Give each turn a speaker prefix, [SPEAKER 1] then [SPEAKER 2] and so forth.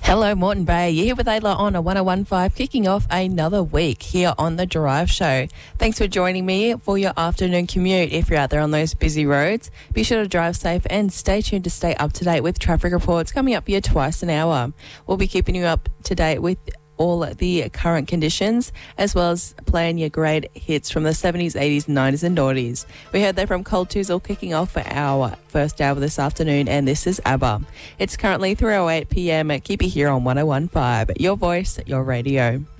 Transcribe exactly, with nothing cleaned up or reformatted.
[SPEAKER 1] Hello, Moreton Bay. You're here with Ayla on a one oh one point five, kicking off another week here on The Drive Show. Thanks for joining me for your afternoon commute. If you're out there on those busy roads, be sure to drive safe and stay tuned to stay up to date with traffic reports coming up here twice an hour. We'll be keeping you up to date with all the current conditions, as well as playing your great hits from the seventies, eighties, nineties and noughties. We heard that from Cold Toozle kicking off for our first hour this afternoon, and this is ABBA. It's currently three oh eight p m. Keep it here on one oh one point five. Your voice, your radio.